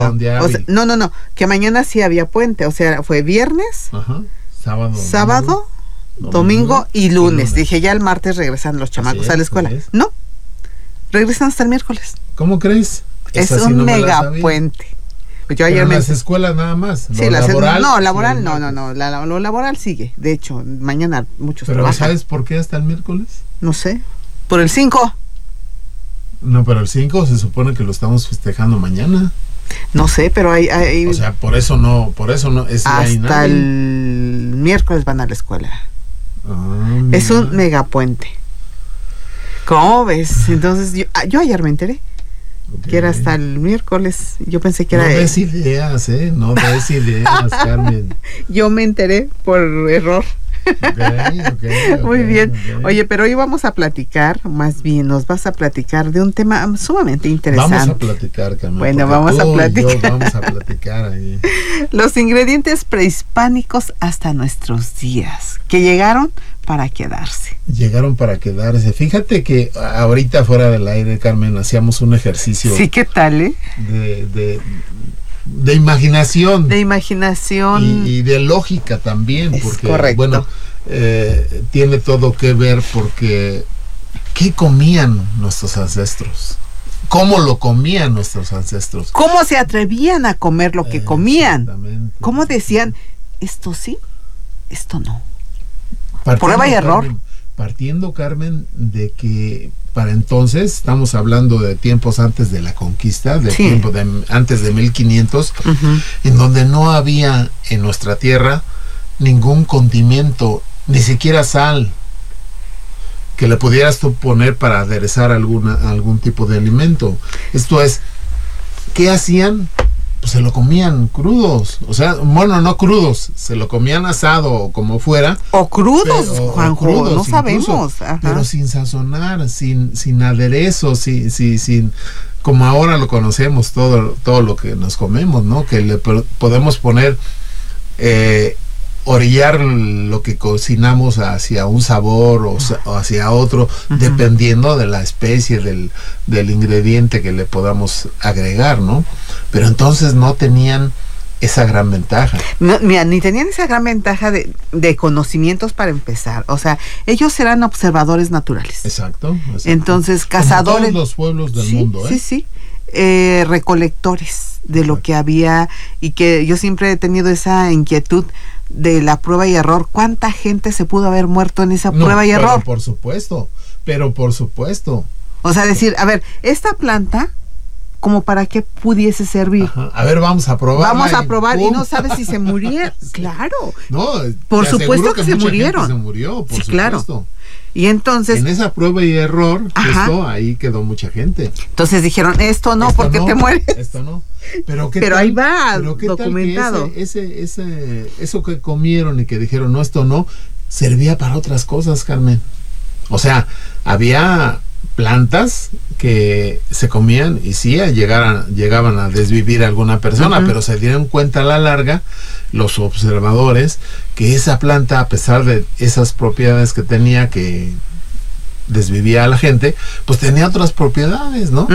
O sea, no, que mañana sí había puente, o sea, fue viernes, ajá, sábado, domingo y lunes. Dije, ya el martes regresan los chamacos a la escuela. No, regresan hasta el miércoles. ¿Cómo crees? Es un mega puente. Yo ayer las escuelas nada más. Sí, laboral. No, laboral no. Lo laboral sigue. De hecho, mañana muchos trabajan. ¿Pero sabes por qué hasta el miércoles? No sé. ¿Por el 5? No, pero el 5 se supone que lo estamos festejando mañana. No sé, pero hay o sea, por eso no es hasta el miércoles van a la escuela. Es un megapuente. ¿Cómo ves? Entonces yo ayer me enteré que era hasta el miércoles. Yo pensé que era... No des ideas, no des ideas, Carmen. Yo me enteré por error. Okay, muy bien. Oye, pero hoy vamos a platicar, más bien nos vas a platicar de un tema sumamente interesante. Vamos a platicar, Carmen. Bueno, vamos a platicar. Vamos a platicar ahí. Los ingredientes prehispánicos hasta nuestros días, que llegaron para quedarse. Llegaron para quedarse. Fíjate que ahorita fuera del aire, Carmen, hacíamos un ejercicio. Sí, ¿qué tal, de imaginación. De imaginación. Y de lógica también. Es porque, correcto. Bueno, tiene todo que ver porque ¿qué comían nuestros ancestros? ¿Cómo lo comían nuestros ancestros? ¿Cómo se atrevían a comer lo que comían? ¿Cómo decían, esto sí, esto no? Prueba y error. Partiendo, Carmen, de que para entonces, estamos hablando de tiempos antes de la conquista, antes de 1500, en donde no había en nuestra tierra ningún condimento, ni siquiera sal, que le pudieras tú poner para aderezar algún tipo de alimento. Esto es, ¿qué hacían? Pues se lo comían crudos, o sea, bueno, no crudos, se lo comían asado o como fuera. O crudos, Juanjo, crudos, no sabemos. Incluso, pero sin sazonar, sin aderezo, sin como ahora lo conocemos, todo lo que nos comemos, ¿no? Que le podemos poner, orillar lo que cocinamos hacia un sabor o hacia otro, dependiendo de la especie del ingrediente que le podamos agregar, ¿no? Pero entonces no tenían esa gran ventaja. No, mira, ni tenían esa gran ventaja de conocimientos para empezar. O sea, ellos eran observadores naturales. Exacto. Entonces, cazadores. Como todos los pueblos del mundo, Sí. Recolectores de lo que había, y que yo siempre he tenido esa inquietud de la prueba y error. ¿Cuánta gente se pudo haber muerto en esa prueba y error? Pero por supuesto. O sea, decir, a ver, esta planta, como para qué pudiese servir. Ajá. A ver, vamos a probar. Vamos a probar y no sabes si se murieron. Claro. No, por supuesto que se murieron. Se murió, por supuesto. Claro. Y entonces, en esa prueba y error, justo ahí quedó mucha gente. Entonces dijeron, esto no, porque te mueres. Esto no. Pero ahí va, documentado. Eso que comieron y que dijeron, no, esto no, servía para otras cosas, Carmen. O sea, había plantas que se comían y sí llegaban a desvivir a alguna persona, pero se dieron cuenta a la larga los observadores que esa planta, a pesar de esas propiedades que tenía, que desvivía a la gente, pues tenía otras propiedades, ¿no?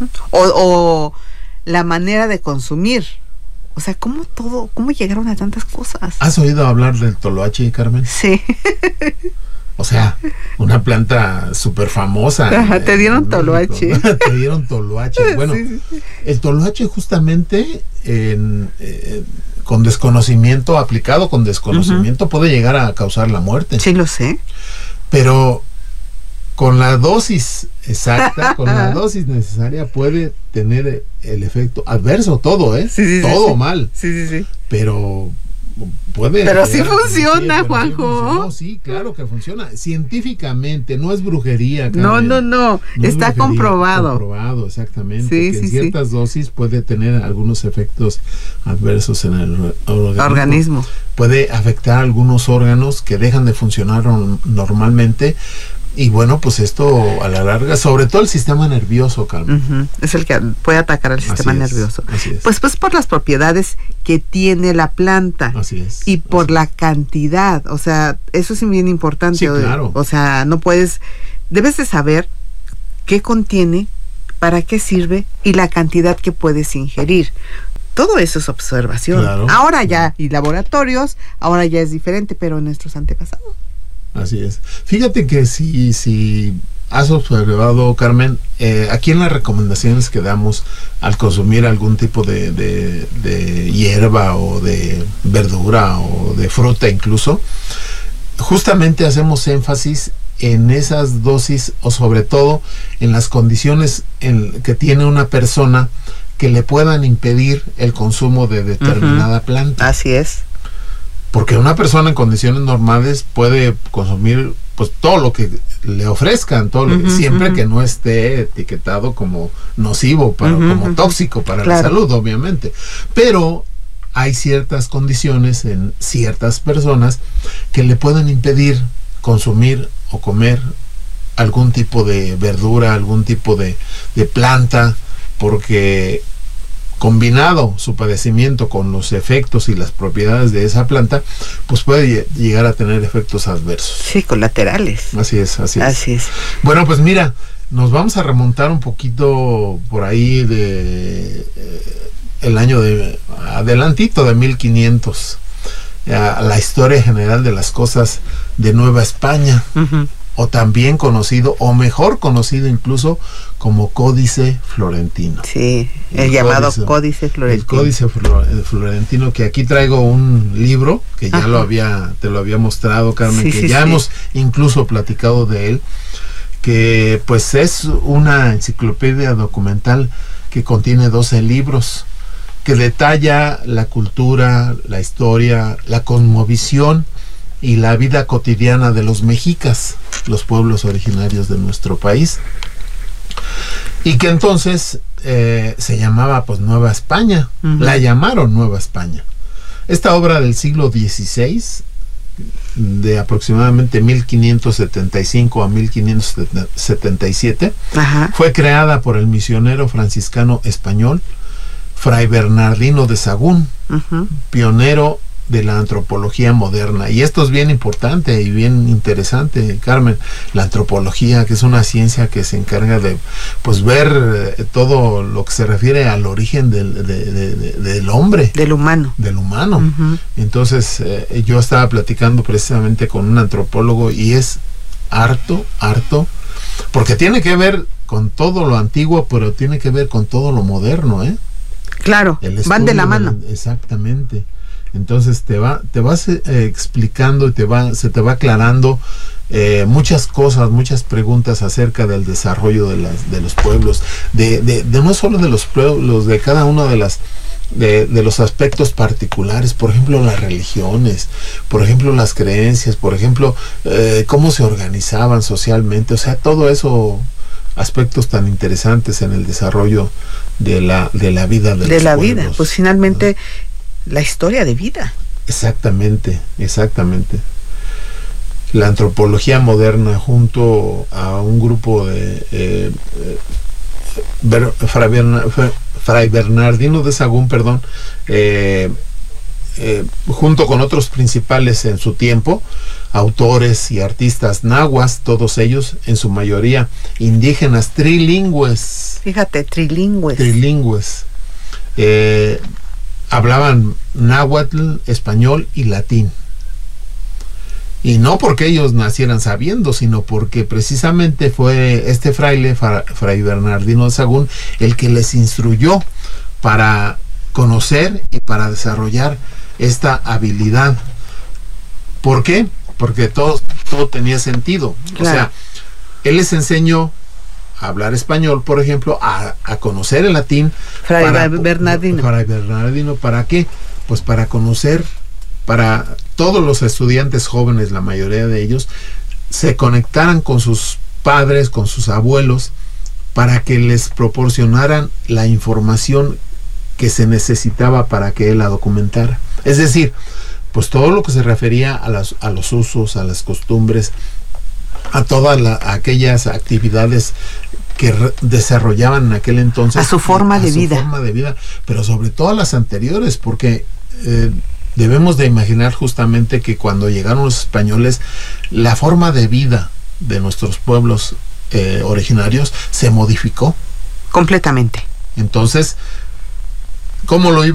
O la manera de consumir. O sea, ¿cómo llegaron a tantas cosas? ¿Has oído hablar del toloache, Carmen? Sí. O sea, una planta súper famosa. Ajá, te dieron toloache. Te dieron toloache. Bueno, sí. El toloache justamente con desconocimiento, aplicado con desconocimiento, puede llegar a causar la muerte. Sí, lo sé. Pero con la dosis exacta, con la dosis necesaria, puede tener el efecto adverso, todo, todo mal. Sí. Pero puede. Pero sí funciona, Juanjo. Sí, claro que funciona. Científicamente, no es brujería, Carmen. No. Está comprobado. Comprobado, exactamente. Que en ciertas dosis puede tener algunos efectos adversos en el organismo. Puede afectar algunos órganos que dejan de funcionar normalmente. Y bueno, pues esto a la larga, sobre todo el sistema nervioso, Carmen. Es el que puede atacar al sistema nervioso. Así es. Pues por las propiedades que tiene la planta. Así es. Y por la cantidad. O sea, eso es bien importante. Sí, claro. O sea, debes de saber qué contiene para qué sirve y la cantidad que puedes ingerir. Todo eso es observación. Claro. Ahora ya, y laboratorios, ahora ya es diferente, pero nuestros antepasados. Así es. Fíjate que si has observado, Carmen, aquí en las recomendaciones que damos al consumir algún tipo de hierba o de verdura o de fruta incluso, justamente hacemos énfasis en esas dosis o sobre todo en las condiciones que tiene una persona que le puedan impedir el consumo de determinada planta. Así es. Porque una persona en condiciones normales puede consumir pues todo lo que le ofrezcan, siempre que no esté etiquetado como nocivo, como tóxico para la salud, obviamente. Pero hay ciertas condiciones en ciertas personas que le pueden impedir consumir o comer algún tipo de verdura, algún tipo de planta, porque combinado su padecimiento con los efectos y las propiedades de esa planta, pues puede llegar a tener efectos adversos. Sí, colaterales. Así es. Es. Bueno, pues mira, nos vamos a remontar un poquito por ahí de el año adelantito de 1500, a la historia general de las cosas de Nueva España. O también conocido, o mejor conocido incluso, como Códice Florentino. Sí, el llamado Códice Florentino. El Códice Florentino, que aquí traigo un libro, que ya te lo había mostrado, Carmen, hemos incluso platicado de él, que pues es una enciclopedia documental que contiene 12 libros, que detalla la cultura, la historia, la cosmovisión y la vida cotidiana de los mexicas, los pueblos originarios de nuestro país, y que entonces se llamaba pues Nueva España. La llamaron Nueva España. Esta obra del siglo XVI, de aproximadamente 1575 a 1577, fue creada por el misionero franciscano español Fray Bernardino de Sahagún, pionero de la antropología moderna. Y esto es bien importante y bien interesante, Carmen. La antropología, que es una ciencia que se encarga de pues ver todo lo que se refiere al origen del hombre, del humano. Entonces yo estaba platicando precisamente con un antropólogo y es harto, porque tiene que ver con todo lo antiguo, pero tiene que ver con todo lo moderno, Claro, van de la mano. Exactamente. Entonces te vas explicando y se te va aclarando muchas cosas, muchas preguntas acerca del desarrollo de los pueblos, de no solo de los pueblos, de cada uno de los aspectos particulares, por ejemplo las religiones, por ejemplo las creencias, por ejemplo cómo se organizaban socialmente, o sea, todo eso, aspectos tan interesantes en el desarrollo de la vida de los pueblos. Vida, pues finalmente la historia de vida. Exactamente. La antropología moderna, junto a un grupo de Fray Bernardino de Sahagún, junto con otros principales en su tiempo, autores y artistas nahuas, todos ellos en su mayoría indígenas trilingües. Fíjate, trilingües. Hablaban náhuatl, español y latín. Y no porque ellos nacieran sabiendo, sino porque precisamente fue este fraile, Fray Bernardino de Sahagún, el que les instruyó para conocer y para desarrollar esta habilidad. ¿Por qué? Porque todo tenía sentido. Claro. O sea, él les enseñó a hablar español, por ejemplo, a conocer el latín. Fray Bernardino, ¿para qué? Pues para conocer, para todos los estudiantes jóvenes, la mayoría de ellos, se conectaran con sus padres, con sus abuelos, para que les proporcionaran la información que se necesitaba para que él la documentara. Es decir, pues todo lo que se refería a los usos, a las costumbres, a todas aquellas actividades que desarrollaban en aquel entonces, a su forma de vida, pero sobre todo a las anteriores, porque debemos de imaginar justamente que cuando llegaron los españoles, la forma de vida de nuestros pueblos originarios se modificó. Completamente. Entonces, ¿cómo lo iba